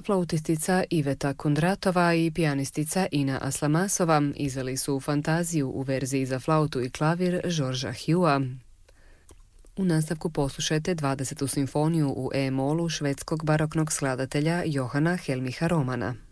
Flautistica Iveta Kondratova i pijanistica Ina Aslamasova izveli su fantaziju u verziji za flautu i klavir Georgea Hugha. U nastavku poslušajte 20. simfoniju u E-molu švedskog baroknog skladatelja Johana Helmicha Romana.